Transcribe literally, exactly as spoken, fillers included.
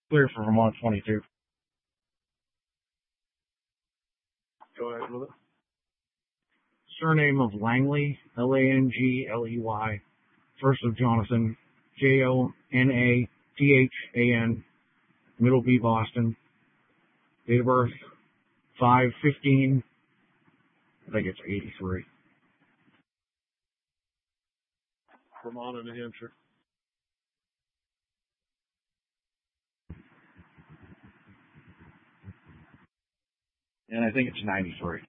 Clear for Vermont twenty-two. Go ahead with it. Surname of Langley, L A N G L E Y. First of Jonathan, J O N A T H A N. Middle B, Boston. Date of birth, five fifteen. I think it's eighty-three. Vermont and New Hampshire. And I think it's ninety-three.